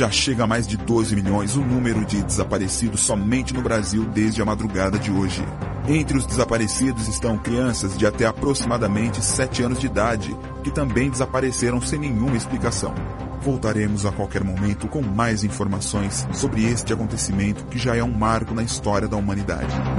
Já chega a mais de 12 milhões o número de desaparecidos somente no Brasil desde a madrugada de hoje. Entre os desaparecidos estão crianças de até aproximadamente 7 anos de idade, que também desapareceram sem nenhuma explicação. Voltaremos a qualquer momento com mais informações sobre este acontecimento que já é um marco na história da humanidade.